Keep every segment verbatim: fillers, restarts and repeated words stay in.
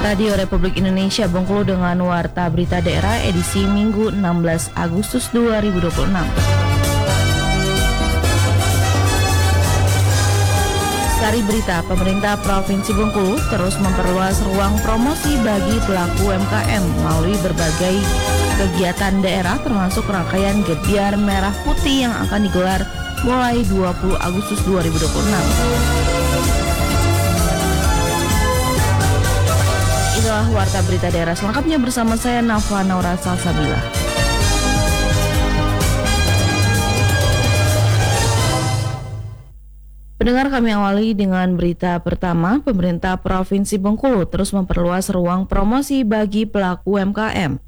Radio Republik Indonesia Bengkulu dengan Warta Berita Daerah edisi Minggu enam belas Agustus dua ribu dua puluh enam. Sari berita, pemerintah Provinsi Bengkulu terus memperluas ruang promosi bagi pelaku U M K M melalui berbagai kegiatan daerah termasuk rangkaian Gebyar Merah Putih yang akan digelar mulai dua puluh Agustus dua ribu dua puluh enam. Inilah Warta Berita Daerah selengkapnya bersama saya Nafa Naura Salsabila. Pendengar, kami awali dengan berita pertama. Pemerintah Provinsi Bengkulu terus memperluas ruang promosi bagi pelaku U M K M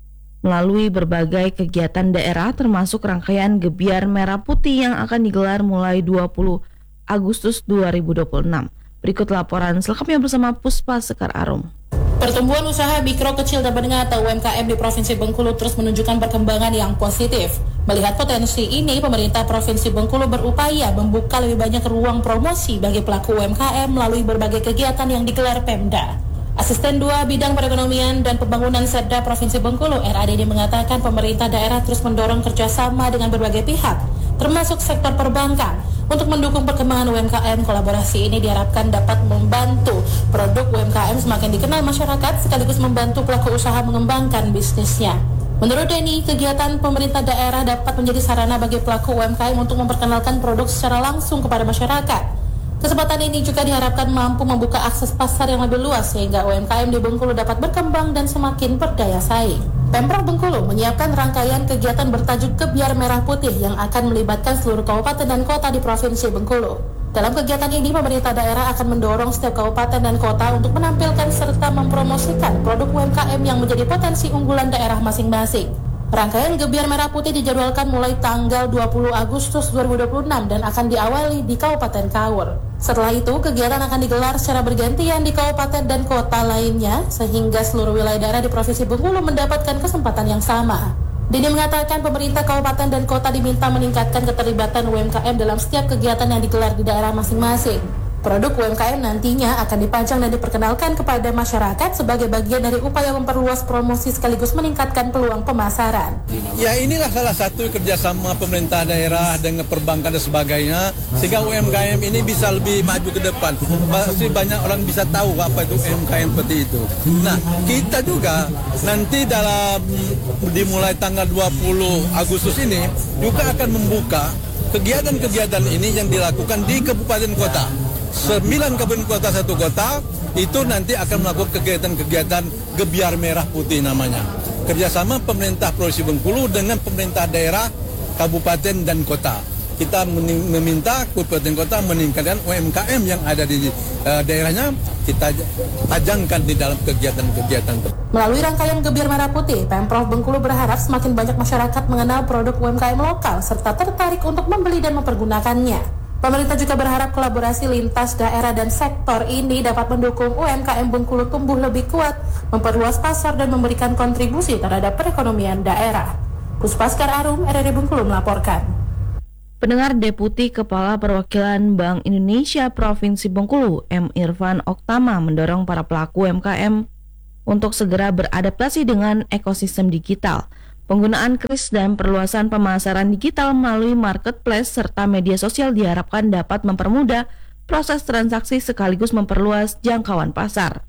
melalui berbagai kegiatan daerah termasuk rangkaian Gebyar Merah Putih yang akan digelar mulai dua puluh Agustus dua ribu dua puluh enam. Berikut laporan selengkapnya bersama Puspa Sekar Arum. Pertumbuhan usaha mikro, kecil, dan menengah atau U M K M di Provinsi Bengkulu terus menunjukkan perkembangan yang positif. Melihat potensi ini, pemerintah Provinsi Bengkulu berupaya membuka lebih banyak ruang promosi bagi pelaku U M K M melalui berbagai kegiatan yang digelar Pemda. Asisten dua Bidang Perekonomian dan Pembangunan Setda Provinsi Bengkulu R A D D mengatakan pemerintah daerah terus mendorong kerjasama dengan berbagai pihak, termasuk sektor perbankan, untuk mendukung perkembangan U M K M. Kolaborasi ini diharapkan dapat membantu produk U M K M semakin dikenal masyarakat sekaligus membantu pelaku usaha mengembangkan bisnisnya. Menurut Denny, kegiatan pemerintah daerah dapat menjadi sarana bagi pelaku U M K M untuk memperkenalkan produk secara langsung kepada masyarakat. Kesempatan ini juga diharapkan mampu membuka akses pasar yang lebih luas sehingga U M K M di Bengkulu dapat berkembang dan semakin berdaya saing. Pemprov Bengkulu menyiapkan rangkaian kegiatan bertajuk Gebyar Merah Putih yang akan melibatkan seluruh kabupaten dan kota di Provinsi Bengkulu. Dalam kegiatan ini, pemerintah daerah akan mendorong setiap kabupaten dan kota untuk menampilkan serta mempromosikan produk U M K M yang menjadi potensi unggulan daerah masing-masing. Rangkaian Gebyar Merah Putih dijadwalkan mulai tanggal dua puluh Agustus dua ribu dua puluh enam dan akan diawali di Kabupaten Kaur. Setelah itu, kegiatan akan digelar secara bergantian di kabupaten dan kota lainnya sehingga seluruh wilayah daerah di Provinsi Bengkulu mendapatkan kesempatan yang sama. Dini mengatakan pemerintah kabupaten dan kota diminta meningkatkan keterlibatan U M K M dalam setiap kegiatan yang digelar di daerah masing-masing. Produk U M K M nantinya akan dipajang dan diperkenalkan kepada masyarakat sebagai bagian dari upaya memperluas promosi sekaligus meningkatkan peluang pemasaran. Ya, inilah salah satu kerjasama pemerintah daerah dengan perbankan dan sebagainya sehingga U M K M ini bisa lebih maju ke depan. Pasti banyak orang bisa tahu apa itu U M K M seperti itu. Nah, kita juga nanti dalam dimulai tanggal dua puluh Agustus ini juga akan membuka kegiatan-kegiatan ini yang dilakukan di kabupaten kota. Sembilan kabupaten kota, satu kota, itu nanti akan melakukan kegiatan-kegiatan Gebyar Merah Putih namanya. Kerjasama pemerintah Provinsi Bengkulu dengan pemerintah daerah, kabupaten dan kota. Kita meminta kabupaten kota meningkatkan U M K M yang ada di uh, daerahnya, kita tajangkan di dalam kegiatan-kegiatan. Melalui rangkaian Gebyar Merah Putih, Pemprov Bengkulu berharap semakin banyak masyarakat mengenal produk U M K M lokal serta tertarik untuk membeli dan mempergunakannya. Pemerintah juga berharap kolaborasi lintas daerah dan sektor ini dapat mendukung U M K M Bengkulu tumbuh lebih kuat, memperluas pasar dan memberikan kontribusi terhadap perekonomian daerah. Puspa Sekar Arum, R R D Bengkulu melaporkan. Pendengar, Deputi Kepala Perwakilan Bank Indonesia Provinsi Bengkulu, M. Irfan Oktama, mendorong para pelaku U M K M untuk segera beradaptasi dengan ekosistem digital. Penggunaan kris dan perluasan pemasaran digital melalui marketplace serta media sosial diharapkan dapat mempermudah proses transaksi sekaligus memperluas jangkauan pasar.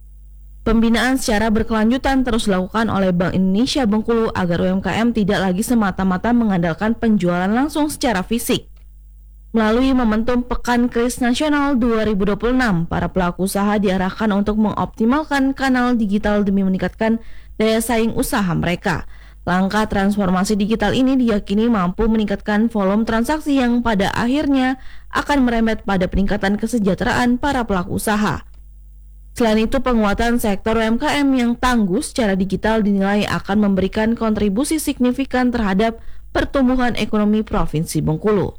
Pembinaan secara berkelanjutan terus dilakukan oleh Bank Indonesia Bengkulu agar U M K M tidak lagi semata-mata mengandalkan penjualan langsung secara fisik. Melalui momentum Pekan Kris Nasional dua ribu dua puluh enam, para pelaku usaha diarahkan untuk mengoptimalkan kanal digital demi meningkatkan daya saing usaha mereka. Langkah transformasi digital ini diyakini mampu meningkatkan volume transaksi yang pada akhirnya akan merembet pada peningkatan kesejahteraan para pelaku usaha. Selain itu, penguatan sektor U M K M yang tangguh secara digital dinilai akan memberikan kontribusi signifikan terhadap pertumbuhan ekonomi Provinsi Bengkulu.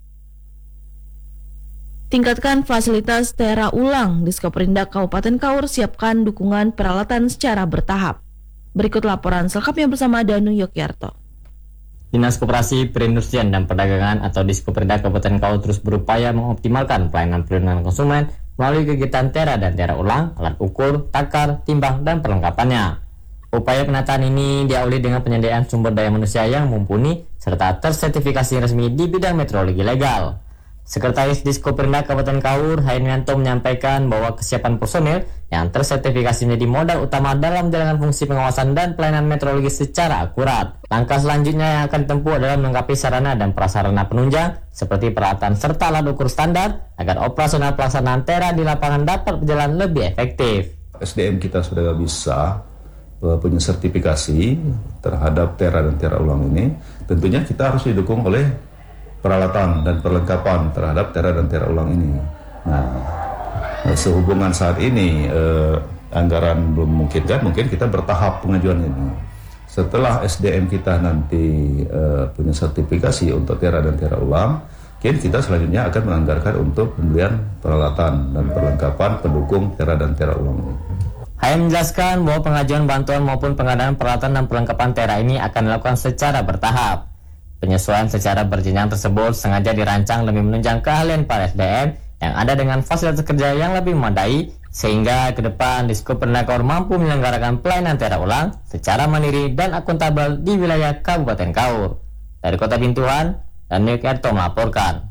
Tingkatkan fasilitas tera ulang. Diskoperindak Kabupaten Kaur siapkan dukungan peralatan secara bertahap. Berikut laporan selengkapnya bersama Danu Yogyarto. Dinas Koperasi, Perindustrian dan Perdagangan atau Diskoperindak Kabupaten Kaur terus berupaya mengoptimalkan pelayanan perlindungan konsumen melalui kegiatan tera dan tera ulang, alat ukur, takar, timbang, dan perlengkapannya. Upaya penataan ini diawali dengan penyediaan sumber daya manusia yang mumpuni serta tersertifikasi resmi di bidang meteorologi legal. Sekretaris Diskoperinda Kabupaten Kaur, Hainianto, menyampaikan bahwa kesiapan personil yang tersertifikasi menjadi modal utama dalam menjalankan fungsi pengawasan dan pelayanan meteorologi secara akurat. Langkah selanjutnya yang akan ditempuh adalah melengkapi sarana dan prasarana penunjang seperti peralatan serta alat ukur standar agar operasional pelaksanaan tera di lapangan dapat berjalan lebih efektif. S D M kita sudah bisa punya sertifikasi terhadap tera dan tera ulang ini, tentunya kita harus didukung oleh peralatan dan perlengkapan terhadap tera dan tera ulang ini. Nah, sehubungan saat ini eh, anggaran belum memungkinkan, mungkin kita bertahap pengajuan ini. Setelah S D M kita nanti eh, punya sertifikasi untuk tera dan tera ulang, mungkin kita selanjutnya akan menganggarkan untuk pembelian peralatan dan perlengkapan pendukung tera dan tera ulang ini. Hayam menjelaskan bahwa pengajuan bantuan maupun pengadaan peralatan dan perlengkapan tera ini akan dilakukan secara bertahap. Penyesuaian secara berjenjang tersebut sengaja dirancang demi menunjang keahlian para S D M yang ada dengan fasilitas kerja yang lebih memadai, sehingga ke depan Diskoperinda Kaur mampu menyelenggarakan pelayanan tera ulang secara mandiri dan akuntabel di wilayah Kabupaten Kaur. Dari Kota Bintuhan, Daniel Kerto melaporkan.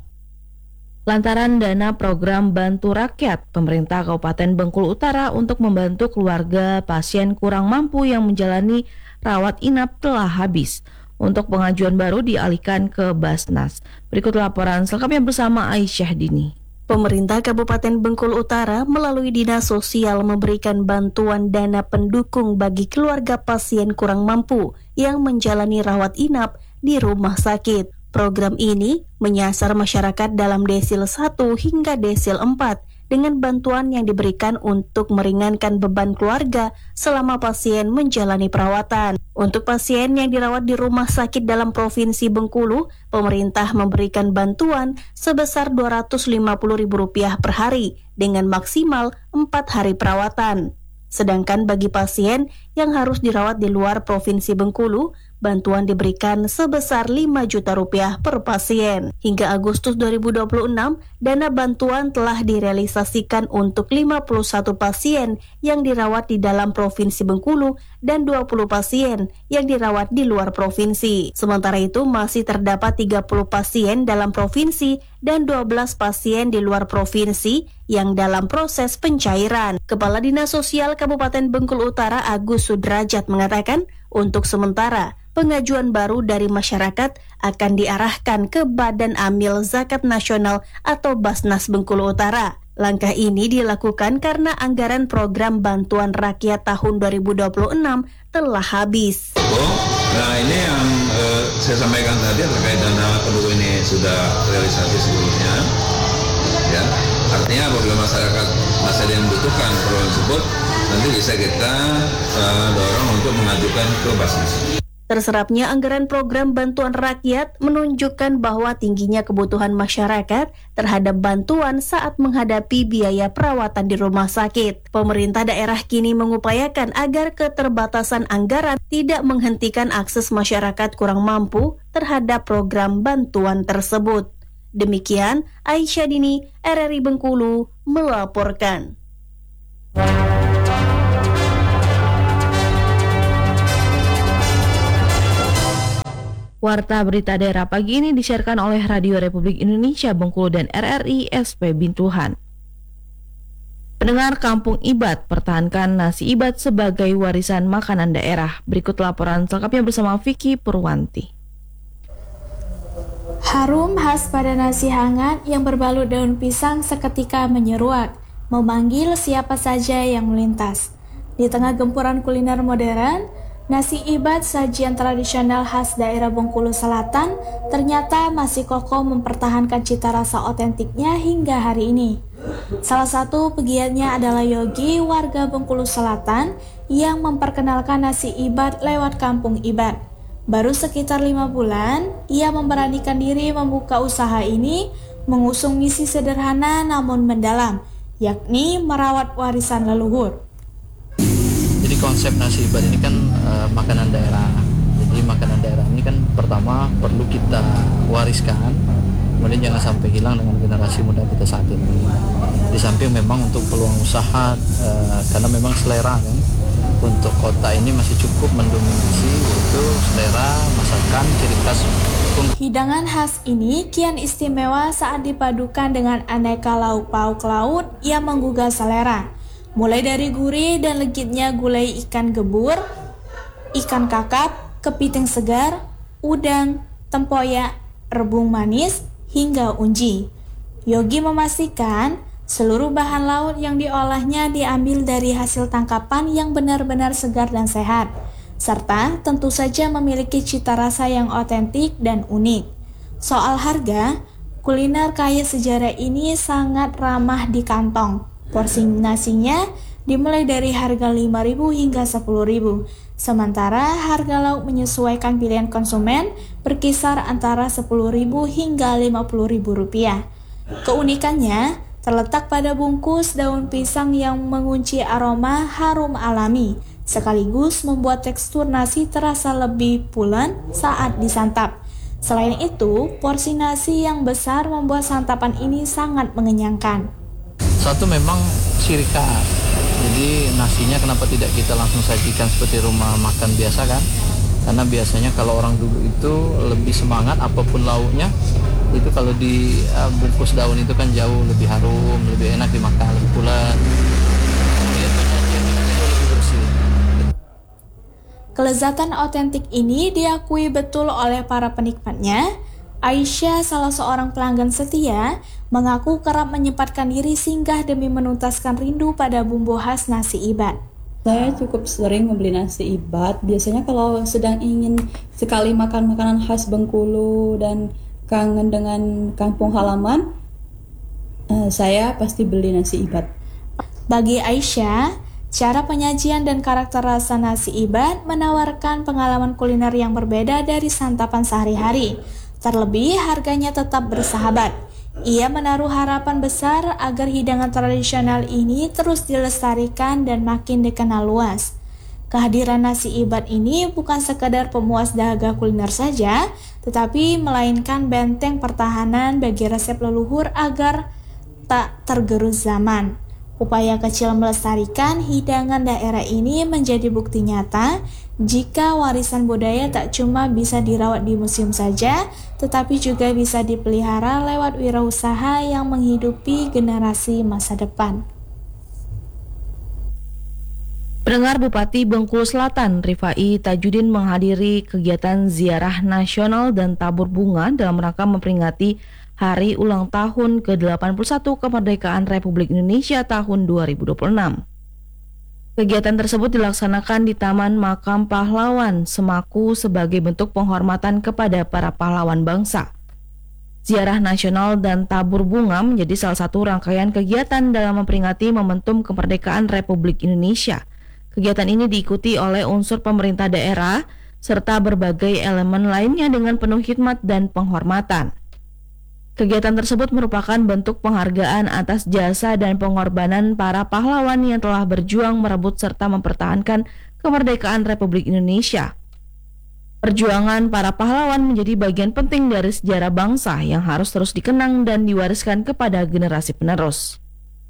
Lantaran dana program Bantu Rakyat, pemerintah Kabupaten Bengkulu Utara untuk membantu keluarga pasien kurang mampu yang menjalani rawat inap telah habis. Untuk pengajuan baru dialihkan ke Basnas. Berikut laporan selengkapnya bersama Aisyah Dini. Pemerintah Kabupaten Bengkulu Utara melalui Dinas Sosial memberikan bantuan dana pendukung bagi keluarga pasien kurang mampu yang menjalani rawat inap di rumah sakit. Program ini menyasar masyarakat dalam desil satu hingga desil empat dengan bantuan yang diberikan untuk meringankan beban keluarga selama pasien menjalani perawatan. Untuk pasien yang dirawat di rumah sakit dalam Provinsi Bengkulu, pemerintah memberikan bantuan sebesar dua ratus lima puluh ribu rupiah per hari dengan maksimal empat hari perawatan. Sedangkan bagi pasien yang harus dirawat di luar Provinsi Bengkulu, bantuan diberikan sebesar lima juta rupiah per pasien. Hingga Agustus dua ribu dua puluh enam, dana bantuan telah direalisasikan untuk lima puluh satu pasien yang dirawat di dalam Provinsi Bengkulu dan dua puluh pasien yang dirawat di luar provinsi. Sementara itu masih terdapat tiga puluh pasien dalam provinsi dan dua belas pasien di luar provinsi yang dalam proses pencairan. Kepala Dinas Sosial Kabupaten Bengkulu Utara Agus Sudrajat mengatakan, untuk sementara pengajuan baru dari masyarakat akan diarahkan ke Badan Amil Zakat Nasional atau Basnas Bengkulu Utara. Langkah ini dilakukan karena anggaran program bantuan rakyat tahun dua ribu dua puluh enam telah habis. Oh, nah ini yang eh, saya sampaikan tadi terkait dana pendukung ini sudah realisasi sebelumnya. Ya, artinya apabila masyarakat masih ada yang membutuhkan program tersebut, nanti bisa kita uh, dorong untuk mengajukan ke Basnas. Terserapnya anggaran program bantuan rakyat menunjukkan bahwa tingginya kebutuhan masyarakat terhadap bantuan saat menghadapi biaya perawatan di rumah sakit. Pemerintah daerah kini mengupayakan agar keterbatasan anggaran tidak menghentikan akses masyarakat kurang mampu terhadap program bantuan tersebut. Demikian, Aisyah Dini, R R I Bengkulu, melaporkan. Warta berita daerah pagi ini disiarkan oleh Radio Republik Indonesia Bengkulu dan R R I S P Bintuhan. Pendengar Kampung Ibad, pertahankan nasi Ibad sebagai warisan makanan daerah. Berikut laporan selengkapnya bersama Vicky Purwanti. Harum khas pada nasi hangat yang berbalut daun pisang seketika menyeruak, memanggil siapa saja yang melintas. Di tengah gempuran kuliner modern, nasi Ibad, sajian tradisional khas daerah Bengkulu Selatan, ternyata masih kokoh mempertahankan cita rasa otentiknya hingga hari ini. Salah satu pegiatnya adalah Yogi, warga Bengkulu Selatan, yang memperkenalkan nasi Ibad lewat Kampung Ibad. Baru sekitar lima bulan, ia memberanikan diri membuka usaha ini, mengusung misi sederhana namun mendalam, yakni merawat warisan leluhur. Jadi konsep nasi Ibad ini kan uh, makanan daerah. Jadi makanan daerah ini kan pertama perlu kita wariskan, kemudian jangan sampai hilang dengan generasi muda kita saat ini. Jadi Di samping memang untuk peluang usaha uh, karena memang selera kan untuk kota ini masih cukup mendominasi yaitu selera, masakan, ciri khas. Hidangan khas ini kian istimewa saat dipadukan dengan aneka lauk pauk laut yang menggugah selera. Mulai dari gurih dan legitnya gulai ikan gebur, ikan kakap, kepiting segar, udang, tempoyak, rebung manis, hingga unji. Yogi memastikan seluruh bahan laut yang diolahnya diambil dari hasil tangkapan yang benar-benar segar dan sehat, serta tentu saja memiliki cita rasa yang otentik dan unik. Soal harga, kuliner kaya sejarah ini sangat ramah di kantong. Porsi nasinya dimulai dari harga lima ribu hingga sepuluh ribu, sementara harga lauk menyesuaikan pilihan konsumen berkisar antara sepuluh ribu hingga lima puluh ribu rupiah. Keunikannya terletak pada bungkus daun pisang yang mengunci aroma harum alami, sekaligus membuat tekstur nasi terasa lebih pulen saat disantap. Selain itu, porsi nasi yang besar membuat santapan ini sangat mengenyangkan. Satu memang ciri khas, jadi nasinya kenapa tidak kita langsung sajikan seperti rumah makan biasa kan? Karena biasanya kalau orang dulu itu lebih semangat apapun lauknya, itu kalau di uh, bungkus daun itu kan jauh lebih harum, lebih enak dimakan, lebih pulen. Kelezatan otentik ini diakui betul oleh para penikmatnya. Aisyah, salah seorang pelanggan setia, mengaku kerap menyempatkan diri singgah demi menuntaskan rindu pada bumbu khas nasi Ibad. Saya cukup sering membeli nasi Ibad. Biasanya kalau sedang ingin sekali makan makanan khas Bengkulu dan kangen dengan kampung halaman, uh, saya pasti beli nasi Ibad. Bagi Aisyah, cara penyajian dan karakter rasa nasi Ibad menawarkan pengalaman kuliner yang berbeda dari santapan sehari-hari. Terlebih, harganya tetap bersahabat. Ia menaruh harapan besar agar hidangan tradisional ini terus dilestarikan dan makin dikenal luas. Kehadiran nasi Ibad ini bukan sekadar pemuas dahaga kuliner saja, tetapi melainkan benteng pertahanan bagi resep leluhur agar tak tergerus zaman. Upaya kecil melestarikan hidangan daerah ini menjadi bukti nyata jika warisan budaya tak cuma bisa dirawat di museum saja, tetapi juga bisa dipelihara lewat wirausaha yang menghidupi generasi masa depan. Pendengar, Bupati Bengkulu Selatan Rifai Tajudin menghadiri kegiatan ziarah nasional dan tabur bunga dalam rangka memperingati Hari Ulang Tahun ke delapan puluh satu Kemerdekaan Republik Indonesia tahun dua ribu dua puluh enam. Kegiatan tersebut dilaksanakan di Taman Makam Pahlawan Semaku sebagai bentuk penghormatan kepada para pahlawan bangsa. Ziarah nasional dan tabur bunga menjadi salah satu rangkaian kegiatan dalam memperingati momentum kemerdekaan Republik Indonesia. Kegiatan ini diikuti oleh unsur pemerintah daerah serta berbagai elemen lainnya dengan penuh hikmat dan penghormatan. Kegiatan tersebut merupakan bentuk penghargaan atas jasa dan pengorbanan para pahlawan yang telah berjuang merebut serta mempertahankan kemerdekaan Republik Indonesia. Perjuangan para pahlawan menjadi bagian penting dari sejarah bangsa yang harus terus dikenang dan diwariskan kepada generasi penerus.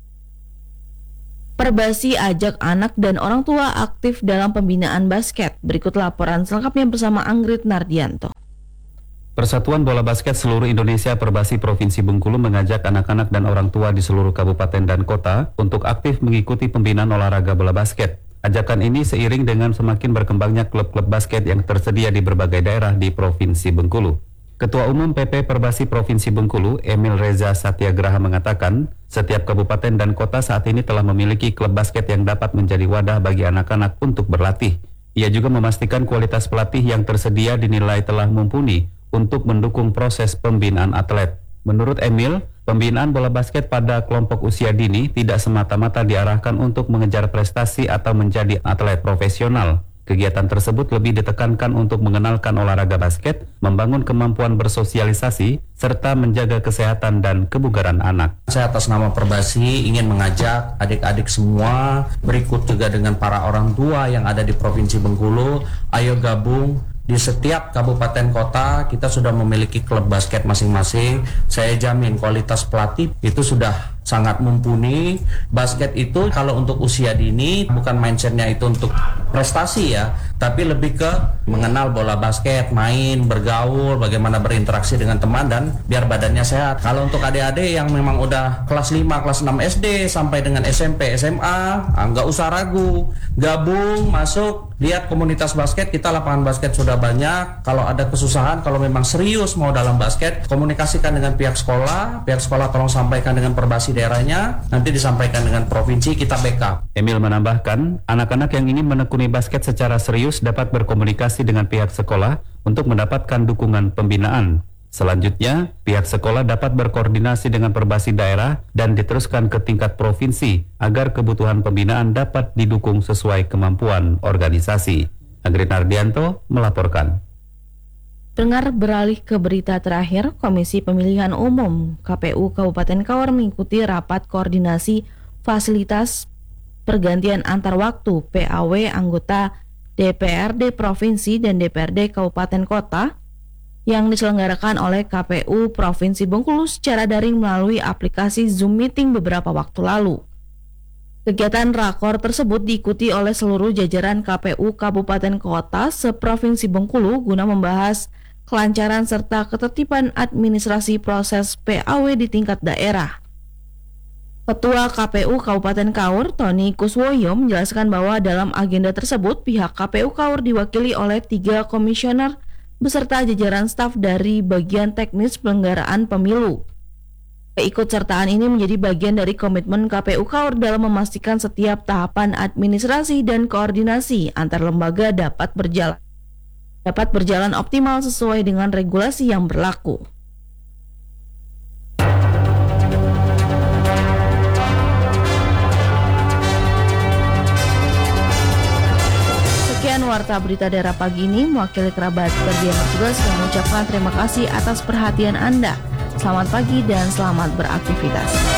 Perbasi ajak anak dan orang tua aktif dalam pembinaan basket. Berikut laporan selengkapnya bersama Anggrit Nardianto. Persatuan Bola Basket Seluruh Indonesia Perbasi Provinsi Bengkulu mengajak anak-anak dan orang tua di seluruh kabupaten dan kota untuk aktif mengikuti pembinaan olahraga bola basket. Ajakan ini seiring dengan semakin berkembangnya klub-klub basket yang tersedia di berbagai daerah di Provinsi Bengkulu. Ketua Umum P P Perbasi Provinsi Bengkulu, Emil Reza Satyagraha mengatakan, setiap kabupaten dan kota saat ini telah memiliki klub basket yang dapat menjadi wadah bagi anak-anak untuk berlatih. Ia juga memastikan kualitas pelatih yang tersedia dinilai telah mumpuni untuk mendukung proses pembinaan atlet. Menurut Emil, pembinaan bola basket pada kelompok usia dini tidak semata-mata diarahkan untuk mengejar prestasi atau menjadi atlet profesional. Kegiatan tersebut lebih ditekankan untuk mengenalkan olahraga basket, membangun kemampuan bersosialisasi, serta menjaga kesehatan dan kebugaran anak. Saya atas nama Perbasi ingin mengajak adik-adik semua, berikut juga dengan para orang tua yang ada di Provinsi Bengkulu, ayo gabung. Di setiap kabupaten kota kita sudah memiliki klub basket masing-masing. Saya jamin kualitas pelatih itu sudah sangat mumpuni. Basket itu kalau untuk usia dini bukan mindsetnya itu untuk prestasi ya, tapi lebih ke mengenal bola basket, main, bergaul, bagaimana berinteraksi dengan teman dan biar badannya sehat. Kalau untuk adik-adik yang memang udah kelas lima, kelas enam S D sampai dengan S M P, S M A, nggak usah ragu, gabung, masuk, lihat komunitas basket, kita lapangan basket sudah banyak. Kalau ada kesusahan, kalau memang serius mau dalam basket, komunikasikan dengan pihak sekolah, pihak sekolah tolong sampaikan dengan perbasi daerahnya, nanti disampaikan dengan provinsi, kita backup. Emil menambahkan, anak-anak yang ingin menekuni basket secara serius dapat berkomunikasi dengan pihak sekolah untuk mendapatkan dukungan pembinaan. Selanjutnya, pihak sekolah dapat berkoordinasi dengan perbasi daerah dan diteruskan ke tingkat provinsi agar kebutuhan pembinaan dapat didukung sesuai kemampuan organisasi. Agrin Ardianto melaporkan. Dengar beralih ke berita terakhir, Komisi Pemilihan Umum K P U Kabupaten Kaur mengikuti rapat koordinasi fasilitas pergantian antar waktu P A W anggota D P R D Provinsi dan D P R D Kabupaten Kota yang diselenggarakan oleh K P U Provinsi Bengkulu secara daring melalui aplikasi Zoom Meeting beberapa waktu lalu. Kegiatan rakor tersebut diikuti oleh seluruh jajaran K P U Kabupaten Kota se-Provinsi Bengkulu guna membahas kelancaran serta ketertiban administrasi proses P A W di tingkat daerah. Ketua K P U Kabupaten Kaur, Tony Kuswoyo, menjelaskan bahwa dalam agenda tersebut pihak K P U Kaur diwakili oleh tiga komisioner beserta jajaran staf dari bagian teknis penyelenggaraan pemilu. Keikutsertaan ini menjadi bagian dari komitmen K P U Kaur dalam memastikan setiap tahapan administrasi dan koordinasi antar lembaga dapat berjalan dapat berjalan optimal sesuai dengan regulasi yang berlaku. Sekian warta berita daerah pagi ini, mewakili kerabat kerja yang bertugas mengucapkan terima kasih atas perhatian Anda. Selamat pagi dan selamat beraktivitas.